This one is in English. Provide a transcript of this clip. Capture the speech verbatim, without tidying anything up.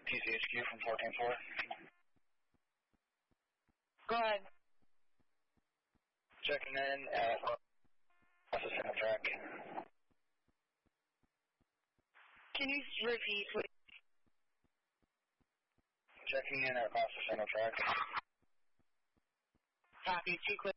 T C H Q from fourteen four. Go ahead. Checking in at Office Center Track. Can you repeat, please? Checking in at Office Center Track. Copy, two quick.